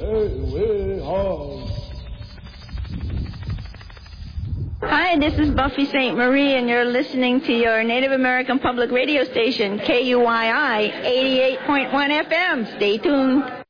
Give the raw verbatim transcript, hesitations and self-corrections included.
Hi, this is Buffy Saint Marie, and you're listening to your Native American Public Radio station, K U Y I, eighty-eight point one F M. Stay tuned.